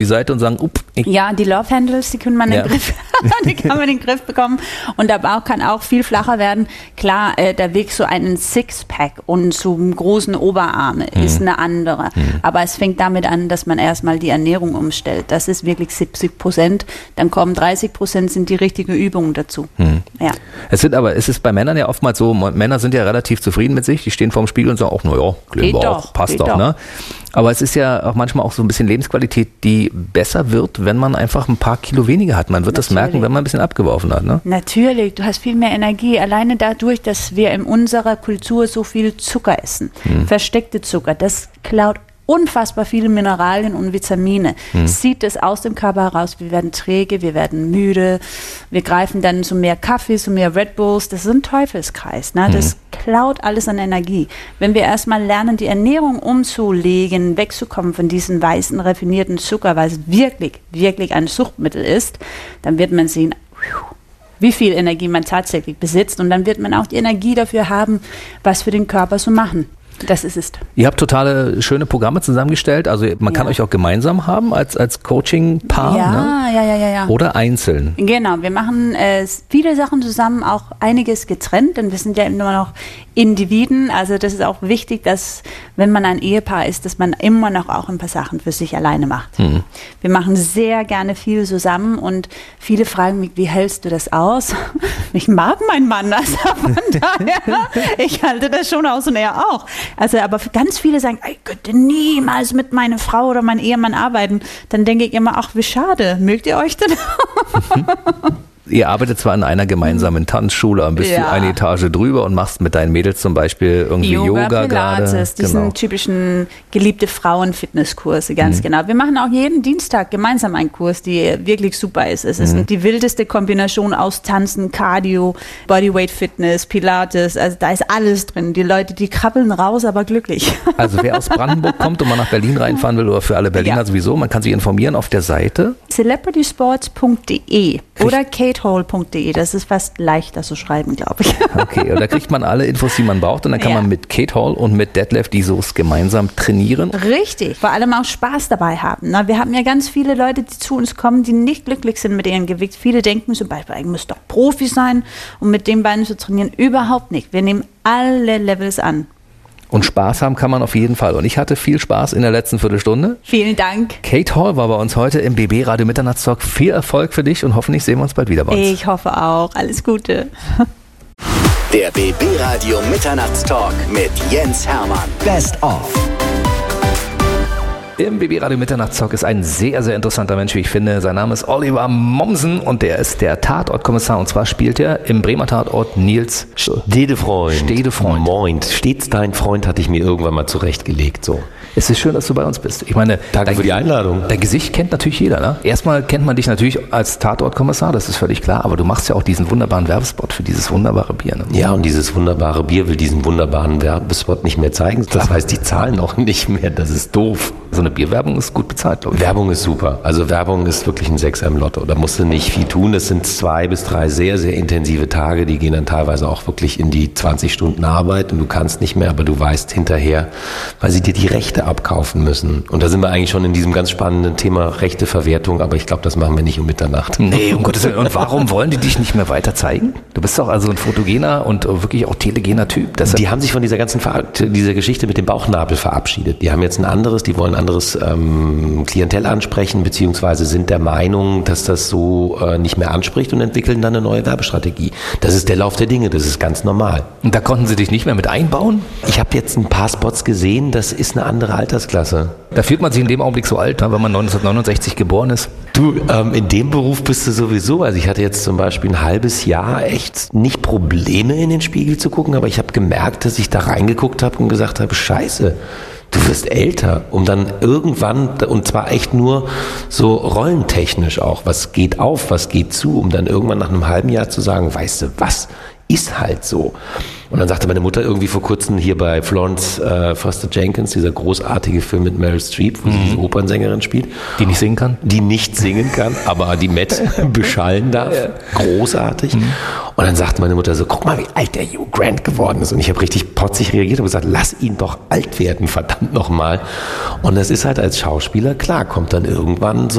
Seite und sagen, Ja, die Love Handles, die kann man in den Griff bekommen. Und der Bauch kann auch viel flacher werden. Klar, der Weg zu einem Sixpack und zum großen Oberarme ist eine andere. Aber es fängt damit an, dass man erstmal die Ernährung umstellt. Das ist wirklich 70%. Dann kommen 30% sind die richtigen Übungen dazu. Ja. Es ist bei Männern ja oftmals so, Männer sind ja relativ zufrieden mit sich. Die stehen vorm Spiegel und sagen auch, naja, passt doch. Ne? Aber es ist ja auch manchmal auch so ein bisschen Lebensqualität, die besser wird, wenn man einfach ein paar Kilo weniger hat. Man wird das merken, wenn man ein bisschen abgeworfen hat. Ne? Natürlich, du hast viel mehr Energie. Alleine dadurch, dass wir in unserer Kultur so viel Zucker essen. Versteckte Zucker, das klaut unfassbar viele Mineralien und Vitamine. Zieht es aus dem Körper heraus, wir werden träge, wir werden müde, wir greifen dann zu mehr Kaffee, zu mehr Red Bulls. Das ist ein Teufelskreis. Ne? Das klaut alles an Energie. Wenn wir erstmal lernen, die Ernährung umzulegen, wegzukommen von diesem weißen, raffinierten Zucker, weil es wirklich, wirklich ein Suchtmittel ist, dann wird man sehen, wie viel Energie man tatsächlich besitzt. Und dann wird man auch die Energie dafür haben, was für den Körper zu machen. Das ist es. Ihr habt totale schöne Programme zusammengestellt. Also man kann euch auch gemeinsam haben als Coaching-Paar. Ja. Oder einzeln. Genau, wir machen viele Sachen zusammen, auch einiges getrennt, denn wir sind ja immer noch Individuen. Also das ist auch wichtig, dass wenn man ein Ehepaar ist, dass man immer noch auch ein paar Sachen für sich alleine macht. Wir machen sehr gerne viel zusammen und viele fragen mich, wie hältst du das aus? Ich mag meinen Mann, also von daher, ich halte das schon aus und er auch. Also, aber ganz viele sagen, ich könnte niemals mit meiner Frau oder meinem Ehemann arbeiten. Dann denke ich immer, ach, wie schade. Mögt ihr euch denn? Ihr arbeitet zwar in einer gemeinsamen Tanzschule, aber bist du eine Etage drüber und machst mit deinen Mädels zum Beispiel irgendwie Yoga Pilates, gerade. Diesen typischen geliebte Frauen-Fitnesskurse, ganz genau. Wir machen auch jeden Dienstag gemeinsam einen Kurs, die wirklich super ist. Es ist die wildeste Kombination aus Tanzen, Cardio, Bodyweight Fitness, Pilates, also da ist alles drin. Die Leute, die krabbeln raus, aber glücklich. Also wer aus Brandenburg kommt und mal nach Berlin reinfahren will, oder für alle Berliner sowieso, man kann sich informieren auf der Seite celebritysports.de oder katehall.de. Das ist fast leichter zu schreiben, glaube ich. Okay, und da kriegt man alle Infos, die man braucht, und dann kann man mit Kate Hall und mit Detlef die Soos gemeinsam trainieren. Richtig, vor allem auch Spaß dabei haben. Wir haben ja ganz viele Leute, die zu uns kommen, die nicht glücklich sind mit ihrem Gewicht. Viele denken zum Beispiel, ich muss doch Profi sein, um mit den Beinen zu trainieren. Überhaupt nicht. Wir nehmen alle Levels an. Und Spaß haben kann man auf jeden Fall. Und ich hatte viel Spaß in der letzten Viertelstunde. Vielen Dank. Kate Hall war bei uns heute im BB Radio Mitternachtstalk. Viel Erfolg für dich und hoffentlich sehen wir uns bald wieder bei uns. Ich hoffe auch. Alles Gute. Der BB Radio Mitternachtstalk mit Jens Hermann. Best of. Im BB Radio Mitternachtstalk ist ein sehr, sehr interessanter Mensch, wie ich finde. Sein Name ist Oliver Mommsen und der ist der Tatortkommissar. Und zwar spielt er im Bremer Tatort Nils Stedefreund. Moin. Stets dein Freund hatte ich mir irgendwann mal zurechtgelegt. So. Es ist schön, dass du bei uns bist. Ich meine, danke für die Einladung. Dein Gesicht kennt natürlich jeder. Ne? Erstmal kennt man dich natürlich als Tatortkommissar, das ist völlig klar. Aber du machst ja auch diesen wunderbaren Werbespot für dieses wunderbare Bier. Ne? Ja, und dieses wunderbare Bier will diesen wunderbaren Werbespot nicht mehr zeigen. Das heißt, die zahlen auch nicht mehr. Das ist doof. So eine Bierwerbung ist gut bezahlt, glaube ich. Werbung ist super. Also Werbung ist wirklich ein Sechser im Lotto. Da musst du nicht viel tun. Das sind 2 bis 3 sehr, sehr intensive Tage. Die gehen dann teilweise auch wirklich in die 20 Stunden Arbeit. Und du kannst nicht mehr, aber du weißt hinterher, weil sie dir die Rechte abkaufen müssen. Und da sind wir eigentlich schon in diesem ganz spannenden Thema Rechteverwertung. Aber ich glaube, das machen wir nicht um Mitternacht. Nee, um Gottes Willen. Und warum wollen die dich nicht mehr weiter zeigen? Du bist doch also ein fotogener und wirklich auch telegener Typ. Deshalb die haben sich von dieser ganzen dieser Geschichte mit dem Bauchnabel verabschiedet. Die haben jetzt die wollen ein anderes Klientel ansprechen, beziehungsweise sind der Meinung, dass das so nicht mehr anspricht und entwickeln dann eine neue Werbestrategie. Das ist der Lauf der Dinge, das ist ganz normal. Und da konnten sie dich nicht mehr mit einbauen? Ich habe jetzt ein paar Spots gesehen, das ist eine andere Altersklasse. Da fühlt man sich in dem Augenblick so alt, wenn man 1969 geboren ist. Du, in dem Beruf bist du sowieso, also ich hatte jetzt zum Beispiel ein halbes Jahr echt nicht Probleme in den Spiegel zu gucken, aber ich habe gemerkt, dass ich da reingeguckt habe und gesagt habe, Scheiße, du wirst älter, um dann irgendwann, und zwar echt nur so rollentechnisch auch, was geht auf, was geht zu, um dann irgendwann nach einem halben Jahr zu sagen, weißt du was, ist halt so. Und dann sagte meine Mutter irgendwie vor kurzem hier bei Florence Foster Jenkins, dieser großartige Film mit Meryl Streep, wo sie diese Opernsängerin spielt. Die nicht singen kann? Die nicht singen kann, aber die Matt beschallen darf. Großartig. Und dann sagte meine Mutter so, guck mal, wie alt der Hugh Grant geworden ist. Und ich habe richtig potzig reagiert und gesagt, lass ihn doch alt werden, verdammt nochmal. Und das ist halt als Schauspieler, klar, kommt dann irgendwann so